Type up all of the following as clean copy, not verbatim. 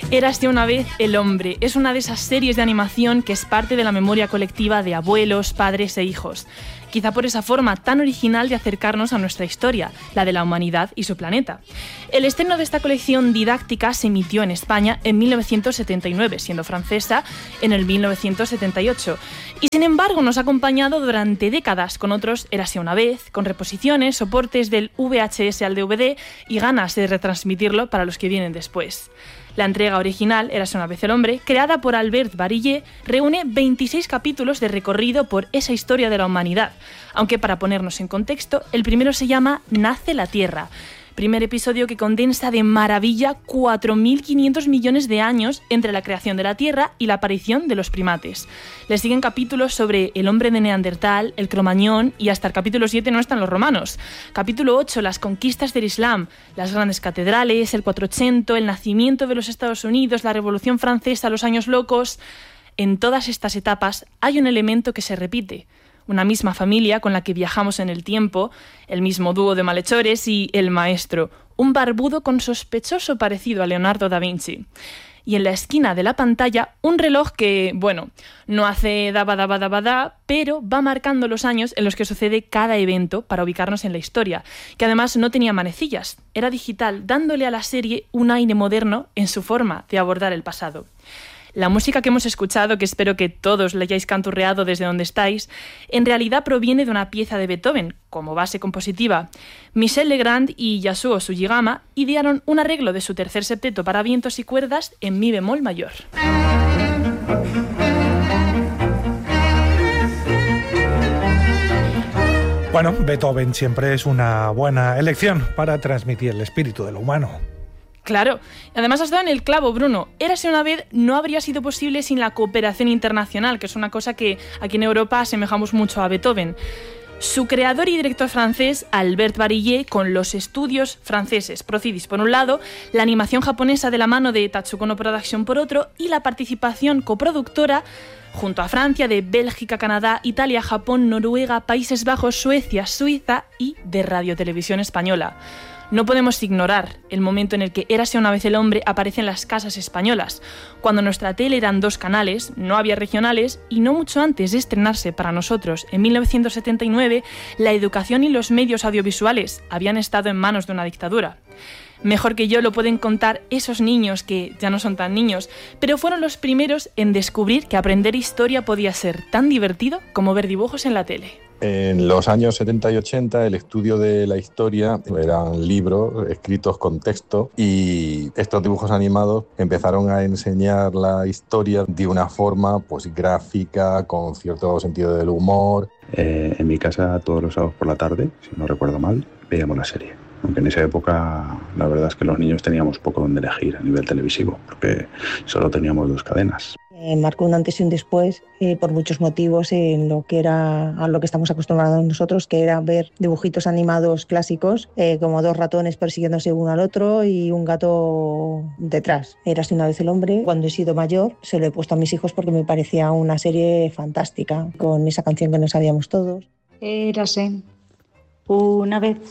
Érase una vez el hombre. Es una de esas series de animación que es parte de la memoria colectiva de abuelos, padres e hijos. Quizá por esa forma tan original de acercarnos a nuestra historia, la de la humanidad y su planeta. El estreno de esta colección didáctica se emitió en España en 1979, siendo francesa en el 1978. Y sin embargo nos ha acompañado durante décadas con otros Érase una vez, con reposiciones, soportes del VHS al DVD y ganas de retransmitirlo para los que vienen después. La entrega original, Érase una vez el hombre, creada por Albert Barillet, reúne 26 capítulos de recorrido por esa historia de la humanidad, aunque para ponernos en contexto, el primero se llama Nace la Tierra, primer episodio que condensa de maravilla 4.500 millones de años entre la creación de la Tierra y la aparición de los primates. Le siguen capítulos sobre el hombre de Neandertal, el Cromañón y hasta el capítulo 7 no están los romanos. Capítulo 8, las conquistas del Islam, las grandes catedrales, el 480, el nacimiento de los Estados Unidos, la Revolución Francesa, los años locos. En todas estas etapas hay un elemento que se repite. Una misma familia con la que viajamos en el tiempo, el mismo dúo de malhechores y el maestro, un barbudo con sospechoso parecido a Leonardo da Vinci. Y en la esquina de la pantalla, un reloj que, bueno, no hace da, pero va marcando los años en los que sucede cada evento para ubicarnos en la historia, que además no tenía manecillas, era digital, dándole a la serie un aire moderno en su forma de abordar el pasado. La música que hemos escuchado, que espero que todos la hayáis canturreado desde donde estáis, en realidad proviene de una pieza de Beethoven, como base compositiva. Michel Legrand y Yasuo Sugiyama idearon un arreglo de su tercer septeto para vientos y cuerdas en mi bemol mayor. Bueno, Beethoven siempre es una buena elección para transmitir el espíritu de lo humano. Claro, además has dado en el clavo, Bruno. Érase una vez no habría sido posible sin la cooperación internacional, que es una cosa que aquí en Europa asemejamos mucho a Beethoven. Su creador y director francés, Albert Barillet, con los estudios franceses Procidis por un lado, la animación japonesa de la mano de Tatsukono Production por otro y la participación coproductora junto a Francia de Bélgica, Canadá, Italia, Japón, Noruega, Países Bajos, Suecia, Suiza y de Radio Televisión Española. No podemos ignorar el momento en el que Érase una vez el hombre aparece en las casas españolas, cuando nuestra tele eran 2 canales, no había regionales y no mucho antes de estrenarse para nosotros, en 1979, la educación y los medios audiovisuales habían estado en manos de una dictadura. Mejor que yo lo pueden contar esos niños que ya no son tan niños, pero fueron los primeros en descubrir que aprender historia podía ser tan divertido como ver dibujos en la tele. En los años 70 y 80 el estudio de la historia eran libros escritos con texto y estos dibujos animados empezaron a enseñar la historia de una forma pues gráfica, con cierto sentido del humor. En mi casa todos los sábados por la tarde, si no recuerdo mal, veíamos la serie. Aunque en esa época la verdad es que los niños teníamos poco donde elegir a nivel televisivo, porque solo teníamos 2 cadenas. Marcó un antes y un después por muchos motivos en lo que era a lo que estamos acostumbrados nosotros, que era ver dibujitos animados clásicos como 2 ratones persiguiéndose uno al otro y un gato detrás. Érase una vez el hombre. Cuando he sido mayor se lo he puesto a mis hijos porque me parecía una serie fantástica, con esa canción que nos sabíamos todos. Érase una vez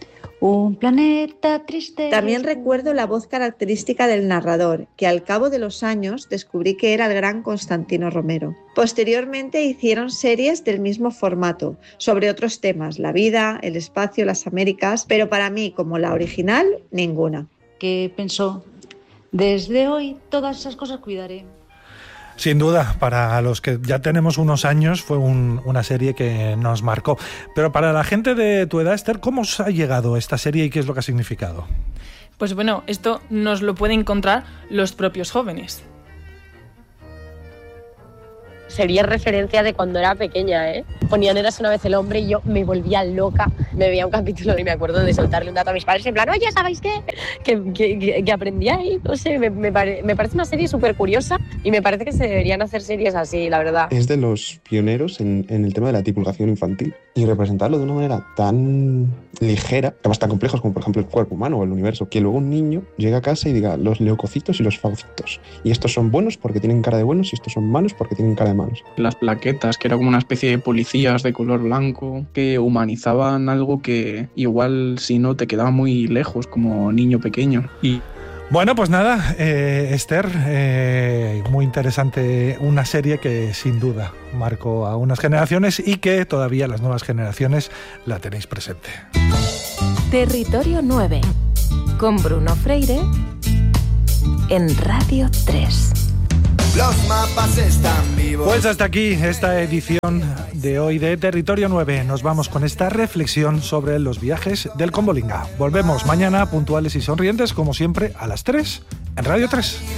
un planeta triste. También recuerdo la voz característica del narrador, que al cabo de los años descubrí que era el gran Constantino Romero. Posteriormente hicieron series del mismo formato, sobre otros temas, la vida, el espacio, las Américas, pero para mí, como la original, ninguna. ¿Qué pensó? Desde hoy todas esas cosas cuidaré. Sin duda, para los que ya tenemos unos años fue una serie que nos marcó. Pero para la gente de tu edad, Esther, ¿cómo os ha llegado esta serie y qué es lo que ha significado? Pues bueno, esto nos lo pueden encontrar los propios jóvenes. Sería referencia de cuando era pequeña, ¿eh? Ponían Érase una vez el hombre y yo me volvía loca. Me veía un capítulo y me acuerdo de soltarle un dato a mis padres en plan, oye, ¿sabéis qué? Que aprendí ahí, no sé, me parece una serie súper curiosa y me parece que se deberían hacer series así, la verdad. Es de los pioneros en el tema de la divulgación infantil y representarlo de una manera tan ligera, temas tan complejos como por ejemplo el cuerpo humano o el universo, que luego un niño llega a casa y diga los leucocitos y los fagocitos. Y estos son buenos porque tienen cara de buenos y estos son malos porque tienen cara de malos. Las plaquetas, que era como una especie de policías de color blanco, que humanizaban algo que igual si no te quedaba muy lejos como niño pequeño. Y Bueno, pues nada, Esther, muy interesante, una serie que sin duda marcó a unas generaciones y que todavía las nuevas generaciones la tenéis presente. Territorio 9, con Bruno Freire, en Radio 3. Los mapas están vivos. Pues hasta aquí esta edición de hoy de Territorio 9. Nos vamos con esta reflexión sobre los viajes del Conbolinga. Volvemos mañana puntuales y sonrientes, como siempre, a las 3 en Radio 3.